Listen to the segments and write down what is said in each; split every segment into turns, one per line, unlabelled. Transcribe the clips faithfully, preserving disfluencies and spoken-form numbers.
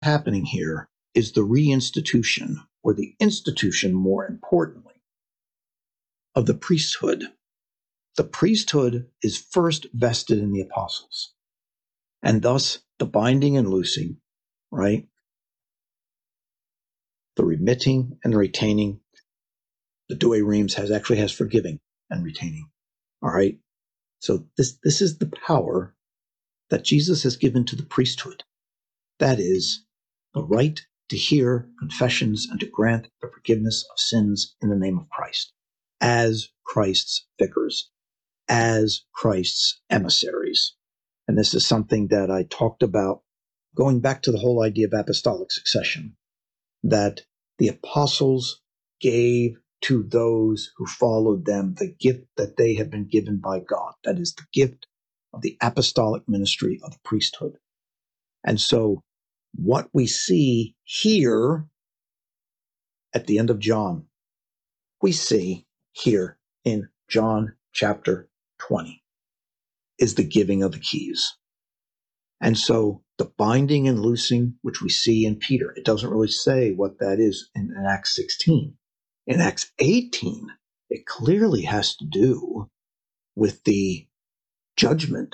happening here is the reinstitution, or the institution, more importantly, of the priesthood. The priesthood is first vested in the apostles, and thus the binding and loosing, right? The remitting and retaining. The Douay Rheims has actually has forgiving and retaining. All right. So this, this is the power that Jesus has given to the priesthood. That is the right to hear confessions and to grant the forgiveness of sins in the name of Christ, as Christ's vicars, as Christ's emissaries. And this is something that I talked about going back to the whole idea of apostolic succession, that the apostles gave to those who followed them the gift that they have been given by God. That is the gift of the apostolic ministry of the priesthood. And so what we see here at the end of John, we see here in John chapter twenty, is the giving of the keys. And so the binding and loosing, which we see in Peter, it doesn't really say what that is in, in Acts sixteen. In Acts eighteen, it clearly has to do with the judgment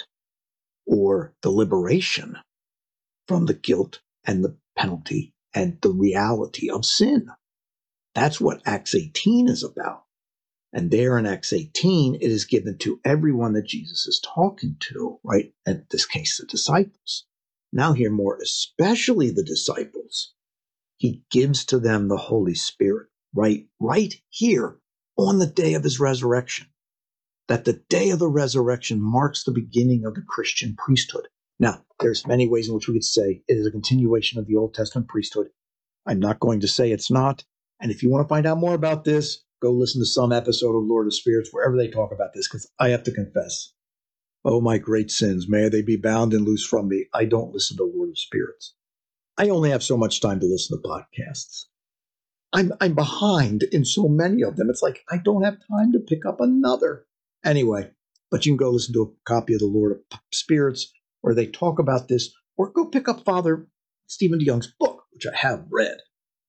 or the liberation from the guilt and the penalty and the reality of sin. That's what Acts eighteen is about. And there in Acts eighteen, it is given to everyone that Jesus is talking to, right? In this case, the disciples. Now here more especially the disciples. He gives to them the Holy Spirit, right? Right here on the day of his resurrection. That the day of the resurrection marks the beginning of the Christian priesthood. Now, there's many ways in which we could say it is a continuation of the Old Testament priesthood. I'm not going to say it's not. And if you want to find out more about this, go listen to some episode of Lord of Spirits, wherever they talk about this, because I have to confess, oh, my great sins, may they be bound and loose from me. I don't listen to Lord of Spirits. I only have so much time to listen to podcasts. I'm, I'm behind in so many of them. It's like I don't have time to pick up another. Anyway, but you can go listen to a copy of the Lord of Spirits where they talk about this, or go pick up Father Stephen DeYoung's book, which I have read,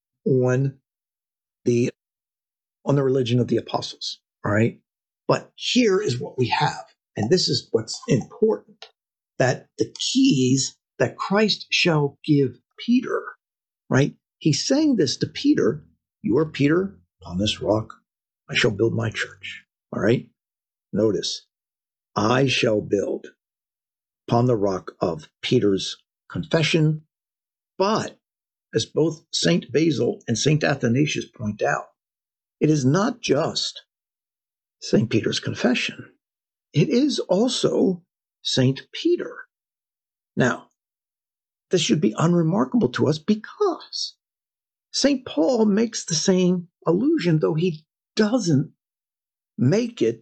on the on the religion of the apostles. All right. But here is what we have. And this is what's important, that the keys that Christ shall give Peter, right? He's saying this to Peter. You are Peter, upon this rock I shall build my church. All right. Notice, I shall build upon the rock of Peter's confession. But as both Saint Basil and Saint Athanasius point out, it is not just Saint Peter's confession. It is also Saint Peter. Now, this should be unremarkable to us because Saint Paul makes the same allusion, though he doesn't make it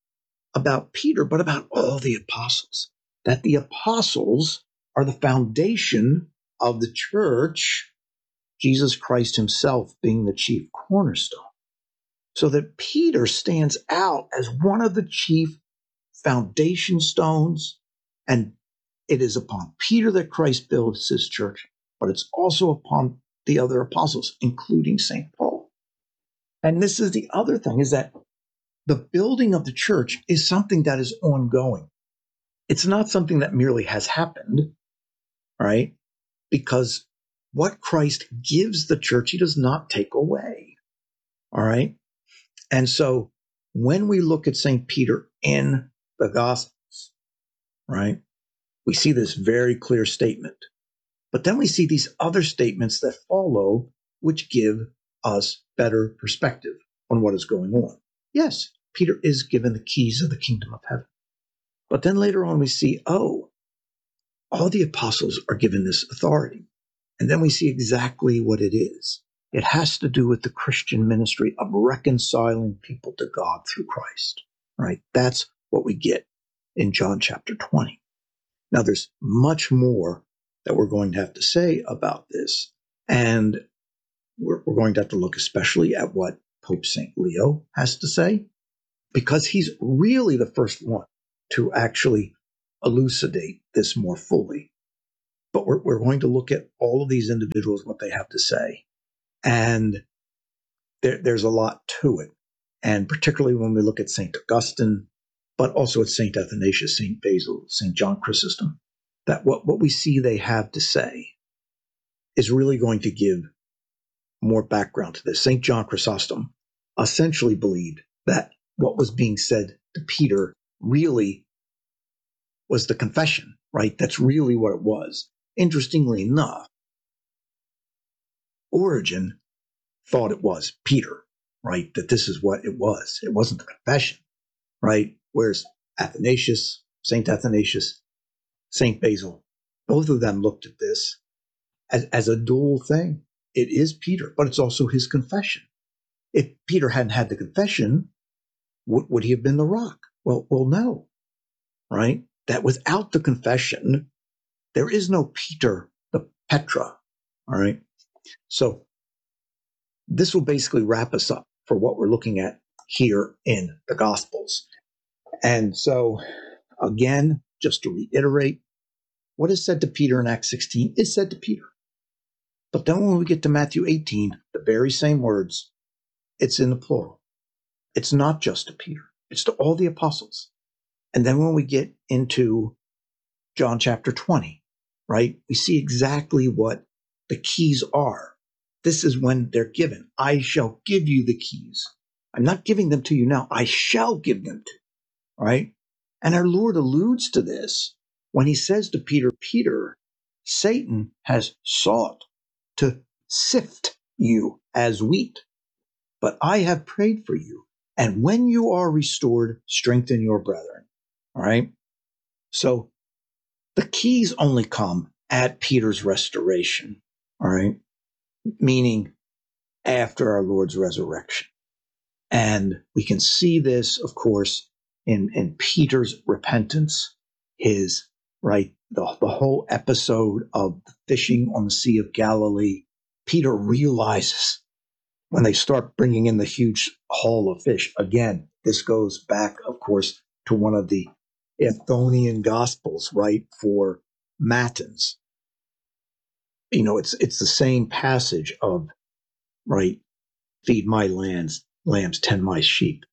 about Peter, but about all the apostles. That the apostles are the foundation of the church, Jesus Christ himself being the chief cornerstone. So that Peter stands out as one of the chief foundation stones, and it is upon Peter that Christ builds his church, but it's also upon the other apostles, including Saint Paul. And this is the other thing, is that the building of the church is something that is ongoing. It's not something that merely has happened, right? Because what Christ gives the church, he does not take away, all right? And so when we look at Saint Peter in the Gospels, right, we see this very clear statement. But then we see these other statements that follow, which give us better perspective on what is going on. Yes, Peter is given the keys of the kingdom of heaven. But then later on we see, oh, all the apostles are given this authority. And then we see exactly what it is. It has to do with the Christian ministry of reconciling people to God through Christ, right? That's what we get in John chapter twenty. Now, there's much more that we're going to have to say about this. And we're, we're going to have to look especially at what Pope Saint Leo has to say, because he's really the first one to actually elucidate this more fully. But we're, we're going to look at all of these individuals, what they have to say. And there, there's a lot to it. And particularly when we look at Saint Augustine, but also at Saint Athanasius, Saint Basil, Saint John Chrysostom, that what, what we see they have to say is really going to give more background to this. Saint John Chrysostom essentially believed that what was being said to Peter really was the confession, right? That's really what it was. Interestingly enough, Origen thought it was Peter, right? That this is what it was. It wasn't the confession, right? Whereas Athanasius, Saint Athanasius, Saint Basil, both of them looked at this as, as a dual thing. It is Peter, but it's also his confession. If Peter hadn't had the confession, would, would he have been the rock? Well, well, no, right? That without the confession, there is no Peter, the Petra, all right? So this will basically wrap us up for what we're looking at here in the Gospels. And so, again, just to reiterate, what is said to Peter in Acts sixteen is said to Peter. But then when we get to Matthew eighteen, the very same words, it's in the plural. It's not just to Peter. It's to all the apostles. And then when we get into John chapter twenty, right, we see exactly what the keys are. This is when they're given. I shall give you the keys. I'm not giving them to you now. I shall give them to you, right? And our Lord alludes to this when he says to Peter, Peter, Satan has sought to sift you as wheat, but I have prayed for you. And when you are restored, strengthen your brethren. All right. So the keys only come at Peter's restoration. All right. Meaning after our Lord's resurrection. And we can see this, of course, in, in Peter's repentance, his, right, the, the whole episode of fishing on the Sea of Galilee. Peter realizes when they start bringing in the huge haul of fish. Again, this goes back, of course, to one of the Athonian Gospels, right, for Matins. You know, it's it's the same passage of, right, feed my lambs, lambs, tend my sheep.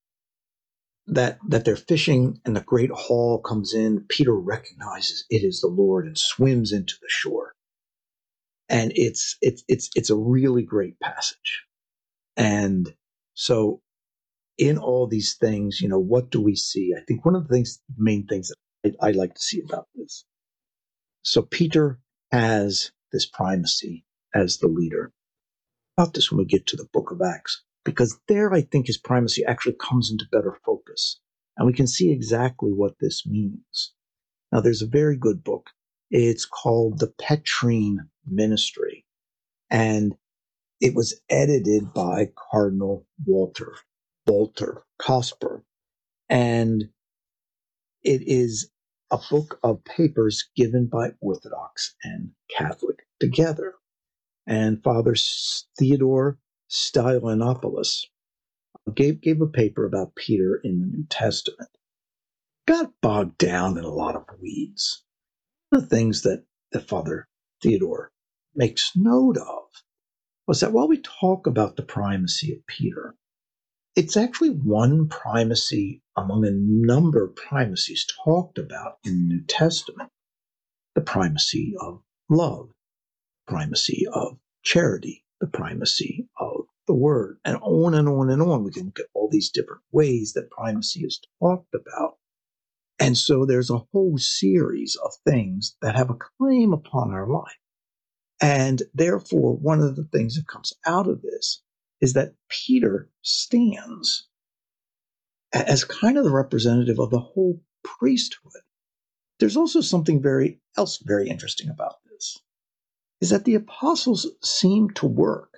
That that they're fishing and the great haul comes in. Peter recognizes it is the Lord and swims into the shore. And it's it's it's it's a really great passage. And so in all these things, you know, what do we see? I think one of the things, main things that I, I like to see about this. So Peter has this primacy as the leader. About this when we get to the book of Acts, because there I think his primacy actually comes into better focus. And we can see exactly what this means. Now, there's a very good book. It's called The Petrine Ministry. And it was edited by Cardinal Walter, Walter Cosper. And it is a book of papers given by Orthodox and Catholic together. And Father Theodore Stylianopoulos gave, gave a paper about Peter in the New Testament. Got bogged down in a lot of weeds. One of the things that, that Father Theodore makes note of was that while we talk about the primacy of Peter, it's actually one primacy among a number of primacies talked about in the New Testament. The primacy of love, primacy of charity, the primacy of the word, and on and on and on. We can look at all these different ways that primacy is talked about. And so there's a whole series of things that have a claim upon our life. And therefore, one of the things that comes out of this is that Peter stands as kind of the representative of the whole priesthood. There's also something very else very interesting about this, is that the apostles seem to work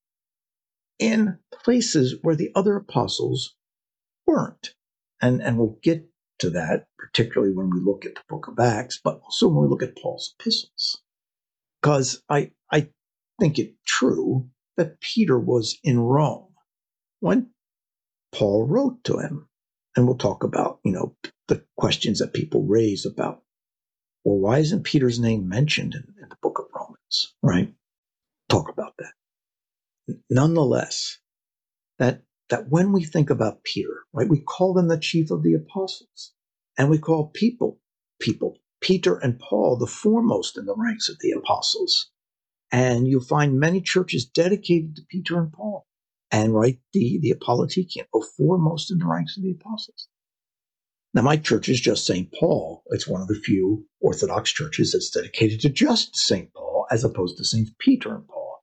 in places where the other apostles weren't. And, and we'll get to that, particularly when we look at the book of Acts, but also when we look at Paul's epistles. Because I, I think it true that Peter was in Rome when Paul wrote to him. And we'll talk about, you know, the questions that people raise about Well, why isn't Peter's name mentioned in, in the book of Romans, right? Talk about that. Nonetheless, that, that when we think about Peter, right, we call them the chief of the apostles, and we call people, people, Peter and Paul, the foremost in the ranks of the apostles. And you'll find many churches dedicated to Peter and Paul. And right, the, the Apologetian, or foremost in the ranks of the apostles. Now, my church is just Saint Paul. It's one of the few Orthodox churches that's dedicated to just Saint Paul, as opposed to Saints Peter and Paul.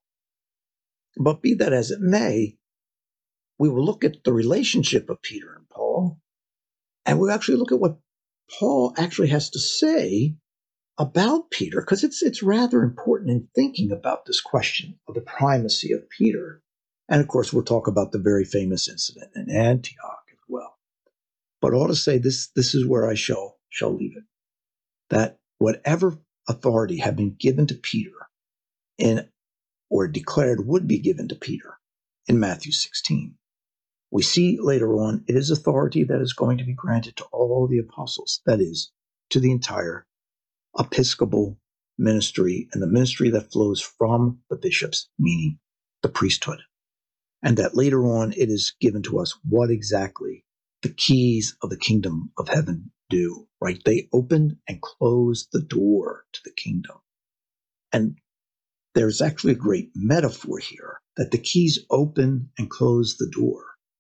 But be that as it may, we will look at the relationship of Peter and Paul, and we'll actually look at what Paul actually has to say about Peter, because it's it's rather important in thinking about this question of the primacy of Peter. And of course, we'll talk about the very famous incident in Antioch as well. But I ought to say this, this is where I shall, shall leave it. That whatever authority had been given to Peter in, or declared would be given to Peter in Matthew sixteen, we see later on it is authority that is going to be granted to all the apostles, that is, to the entire episcopal ministry and the ministry that flows from the bishops, meaning the priesthood. And that later on it is given to us what exactly the keys of the kingdom of heaven do, right? They open and close the door to the kingdom. And there's actually a great metaphor here that the keys open and close the door.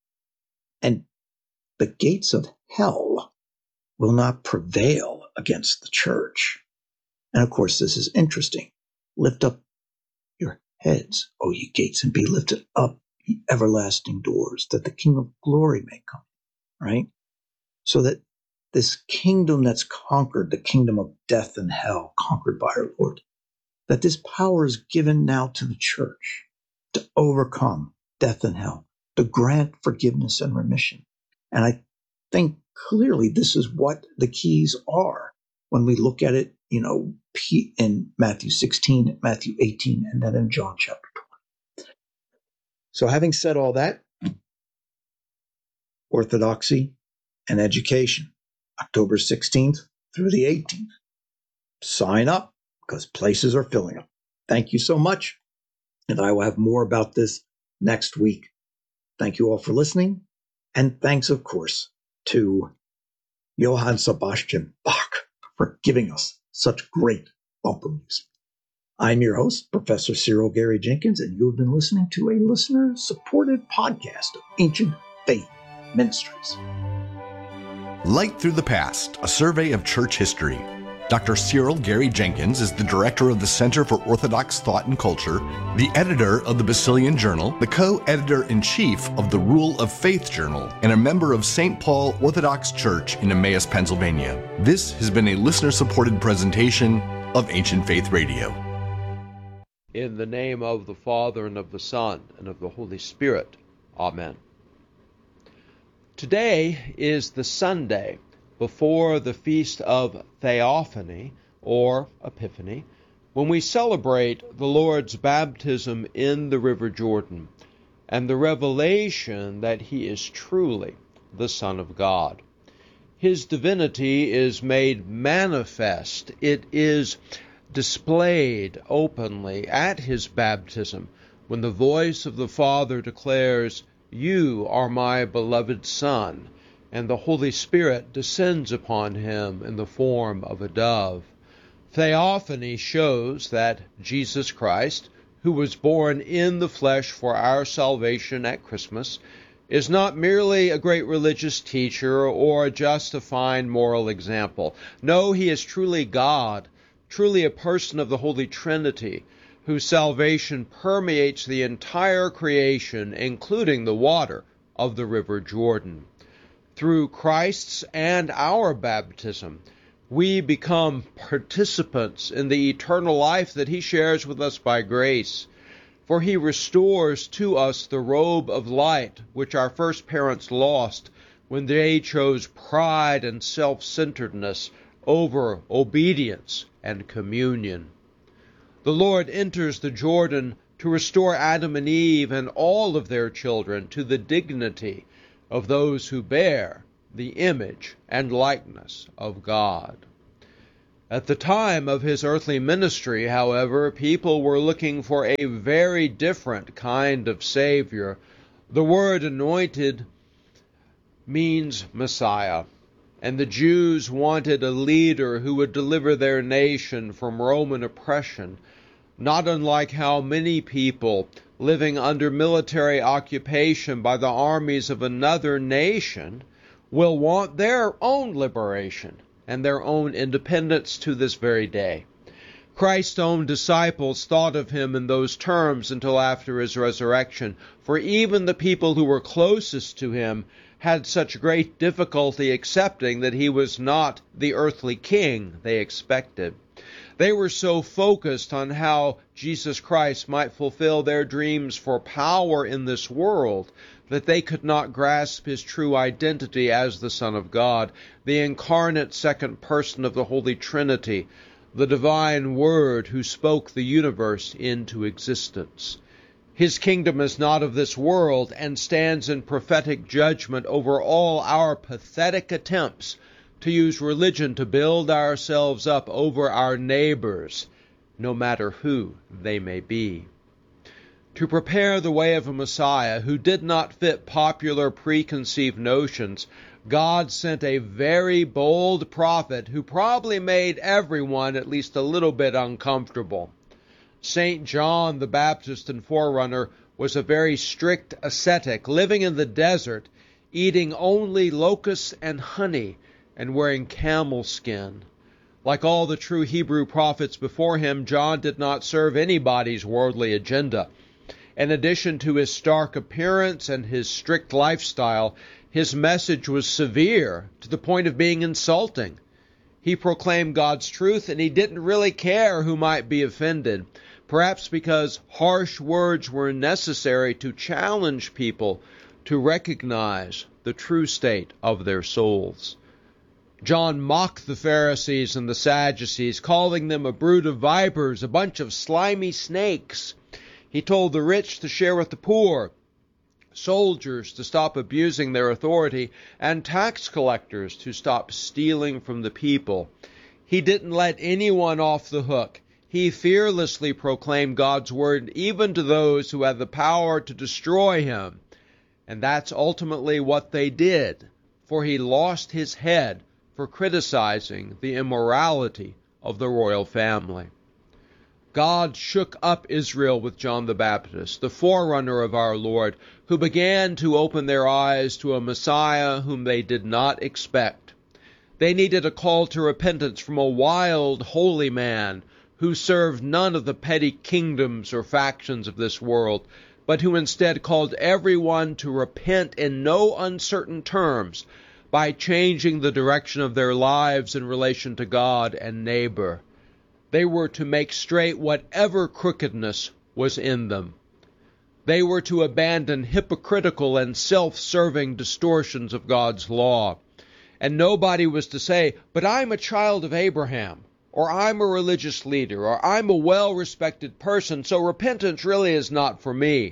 And the gates of hell will not prevail against the church. And of course, this is interesting. Lift up your heads, O ye gates, and be lifted up, ye everlasting doors, that the King of glory may come. Right? So that this kingdom that's conquered, the kingdom of death and hell, conquered by our Lord, that this power is given now to the church to overcome death and hell, to grant forgiveness and remission. And I think clearly this is what the keys are when we look at it, you know, in Matthew sixteen, Matthew eighteen, and then in John chapter twenty. So having said all that, Orthodoxy and education, October sixteenth through the eighteenth. Sign up because places are filling up. Thank you so much. And I will have more about this next week. Thank you all for listening. And thanks, of course, to Johann Sebastian Bach for giving us such great bumper music. I'm your host, Professor Cyril Gary Jenkins, and you have been listening to a listener-supported podcast of Ancient Faith Ministries.
Light Through the Past, a survey of church history. Doctor Cyril Gary Jenkins is the director of the Center for Orthodox Thought and Culture, the editor of the Basilian Journal, the co-editor-in-chief of the Rule of Faith Journal, and a member of Saint Paul Orthodox Church in Emmaus, Pennsylvania. This has been a listener-supported presentation of Ancient Faith Radio.
In the name of the Father, and of the Son, and of the Holy Spirit. Amen. Today is the Sunday before the Feast of Theophany, or Epiphany, when we celebrate the Lord's baptism in the River Jordan and the revelation that he is truly the Son of God. His divinity is made manifest. It is displayed openly at his baptism when the voice of the Father declares, "You are my beloved Son," and the Holy Spirit descends upon him in the form of a dove. Theophany shows that Jesus Christ, who was born in the flesh for our salvation at Christmas, is not merely a great religious teacher or just a fine moral example. No, he is truly God, truly a person of the Holy Trinity, whose salvation permeates the entire creation, including the water of the River Jordan. Through Christ's and our baptism, we become participants in the eternal life that he shares with us by grace. For he restores to us the robe of light which our first parents lost when they chose pride and self-centeredness over obedience and communion. The Lord enters the Jordan to restore Adam and Eve and all of their children to the dignity of those who bear the image and likeness of God. At the time of his earthly ministry, however, people were looking for a very different kind of Savior. The word anointed means Messiah, and the Jews wanted a leader who would deliver their nation from Roman oppression, not unlike how many people living under military occupation by the armies of another nation will want their own liberation and their own independence to this very day. Christ's own disciples thought of him in those terms until after his resurrection, for even the people who were closest to him had such great difficulty accepting that he was not the earthly king they expected. They were so focused on how Jesus Christ might fulfill their dreams for power in this world that they could not grasp his true identity as the Son of God, the incarnate second person of the Holy Trinity, the divine Word who spoke the universe into existence. His kingdom is not of this world and stands in prophetic judgment over all our pathetic attempts to use religion to build ourselves up over our neighbors, no matter who they may be. To prepare the way of a Messiah who did not fit popular preconceived notions, God sent a very bold prophet who probably made everyone at least a little bit uncomfortable. Saint John the Baptist and forerunner was a very strict ascetic, living in the desert, eating only locusts and honey, and wearing camel skin. Like all the true Hebrew prophets before him, John did not serve anybody's worldly agenda. In addition to his stark appearance and his strict lifestyle, his message was severe to the point of being insulting. He proclaimed God's truth, and he didn't really care who might be offended, perhaps because harsh words were necessary to challenge people to recognize the true state of their souls. John mocked the Pharisees and the Sadducees, calling them a brood of vipers, a bunch of slimy snakes. He told the rich to share with the poor, soldiers to stop abusing their authority, and tax collectors to stop stealing from the people. He didn't let anyone off the hook. He fearlessly proclaimed God's word even to those who had the power to destroy him. And that's ultimately what they did, for he lost his head for criticizing the immorality of the royal family. God shook up Israel with John the Baptist, the forerunner of our Lord, who began to open their eyes to a Messiah whom they did not expect. They needed a call to repentance from a wild, holy man who served none of the petty kingdoms or factions of this world, but who instead called everyone to repent in no uncertain terms by changing the direction of their lives in relation to God and neighbor. They were to make straight whatever crookedness was in them. They were to abandon hypocritical and self-serving distortions of God's law. And nobody was to say, "But I'm a child of Abraham," or "I'm a religious leader," or "I'm a well-respected person, so repentance really is not for me."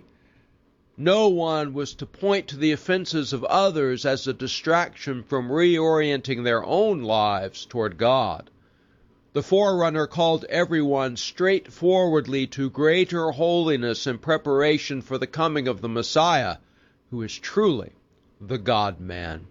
No one was to point to the offenses of others as a distraction from reorienting their own lives toward God. The forerunner called everyone straightforwardly to greater holiness in preparation for the coming of the Messiah, who is truly the God-man.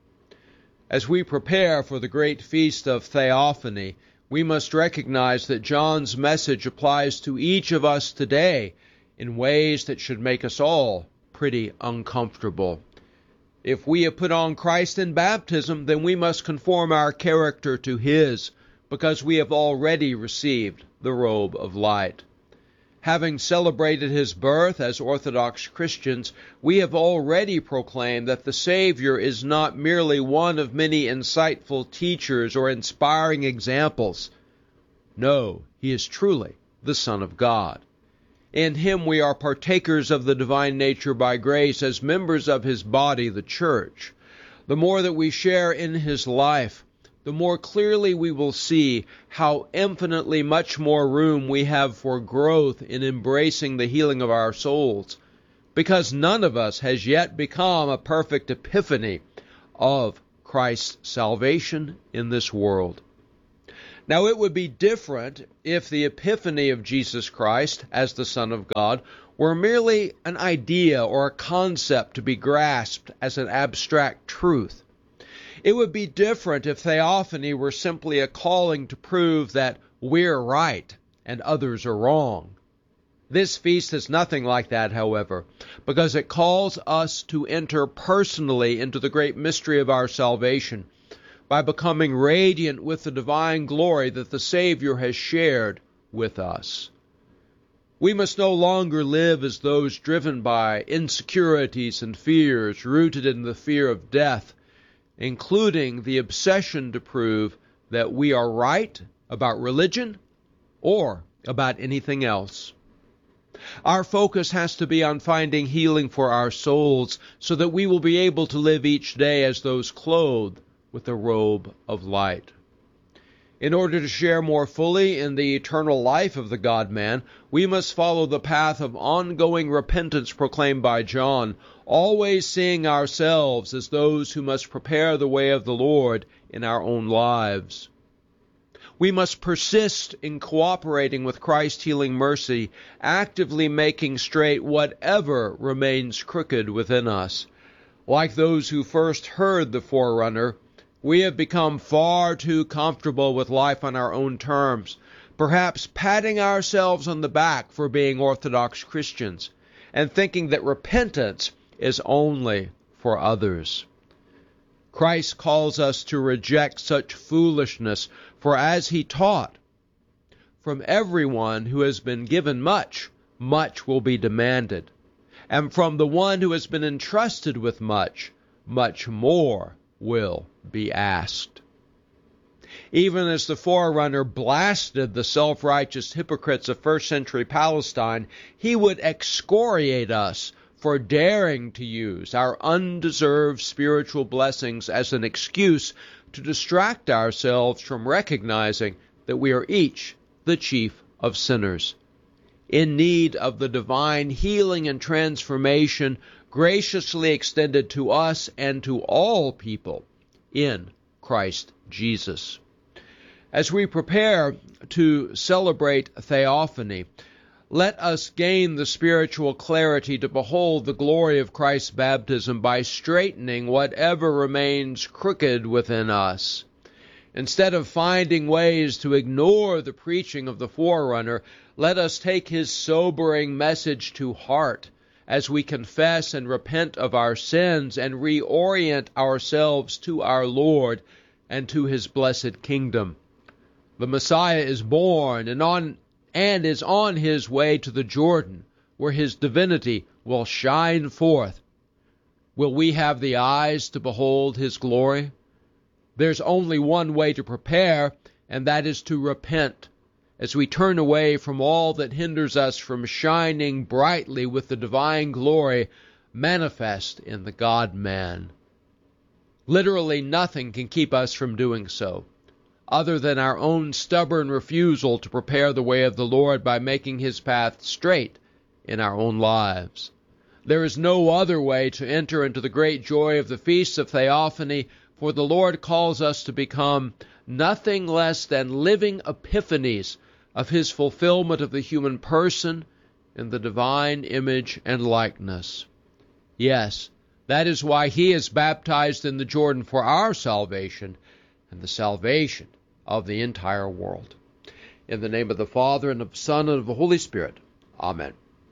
As we prepare for the great feast of Theophany, we must recognize that John's message applies to each of us today in ways that should make us all pretty uncomfortable. If we have put on Christ in baptism, then we must conform our character to his, because we have already received the robe of light. Having celebrated his birth as Orthodox Christians, we have already proclaimed that the Savior is not merely one of many insightful teachers or inspiring examples. No, he is truly the Son of God. In him we are partakers of the divine nature by grace as members of his body, the Church. The more that we share in his life, the more clearly we will see how infinitely much more room we have for growth in embracing the healing of our souls, because none of us has yet become a perfect epiphany of Christ's salvation in this world. Now, it would be different if the epiphany of Jesus Christ as the Son of God were merely an idea or a concept to be grasped as an abstract truth. It would be different if theophany were simply a calling to prove that we're right and others are wrong. This feast is nothing like that, however, because it calls us to enter personally into the great mystery of our salvation by becoming radiant with the divine glory that the Savior has shared with us. We must no longer live as those driven by insecurities and fears rooted in the fear of death, including the obsession to prove that we are right about religion or about anything else. Our focus has to be on finding healing for our souls so that we will be able to live each day as those clothed with a robe of light. In order to share more fully in the eternal life of the God-man, we must follow the path of ongoing repentance proclaimed by John, always seeing ourselves as those who must prepare the way of the Lord in our own lives. We must persist in cooperating with Christ's healing mercy, actively making straight whatever remains crooked within us. Like those who first heard the forerunner, we have become far too comfortable with life on our own terms, perhaps patting ourselves on the back for being Orthodox Christians, and thinking that repentance is only for others. Christ calls us to reject such foolishness, for as he taught, from everyone who has been given much, much will be demanded, and from the one who has been entrusted with much, much more will be asked. Even as the forerunner blasted the self-righteous hypocrites of first century Palestine, he would excoriate us for daring to use our undeserved spiritual blessings as an excuse to distract ourselves from recognizing that we are each the chief of sinners, in need of the divine healing and transformation graciously extended to us and to all people in Christ Jesus. As we prepare to celebrate Theophany, let us gain the spiritual clarity to behold the glory of Christ's baptism by straightening whatever remains crooked within us. Instead of finding ways to ignore the preaching of the forerunner, let us take his sobering message to heart as we confess and repent of our sins and reorient ourselves to our Lord and to his blessed kingdom. The Messiah is born and on and is on his way to the Jordan, where his divinity will shine forth. Will we have the eyes to behold his glory? There's only one way to prepare, and that is to repent, as we turn away from all that hinders us from shining brightly with the divine glory manifest in the God-man. Literally nothing can keep us from doing so, other than our own stubborn refusal to prepare the way of the Lord by making his path straight in our own lives. There is no other way to enter into the great joy of the feasts of Theophany, for the Lord calls us to become nothing less than living epiphanies of his fulfillment of the human person in the divine image and likeness. Yes, that is why he is baptized in the Jordan for our salvation and the salvation of the entire world. In the name of the Father, and of the Son, and of the Holy Spirit. Amen.